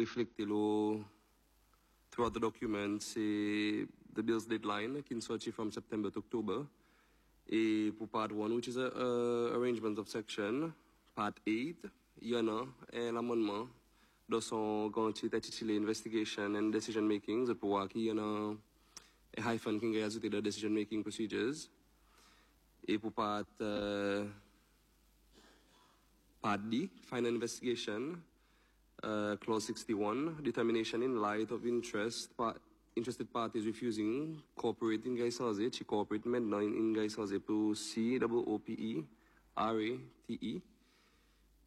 reflecté throughout the document, c'est the bill's deadline, qui est from September to October. Et pour part 1, which is arrangement of section, part 8, il y en a un amendement dans son ganti intitulé Investigation and Decision Making, pour voir qu'il y en a un hyphen qui est ajouté dans Decision Making Procedures. Et pour part D, Final Investigation, Clause 61, Determination in light of interested parties refusing cooperating Gaisanze, qui cooperate maintenant in Gaisanze pour COOPE, RATE,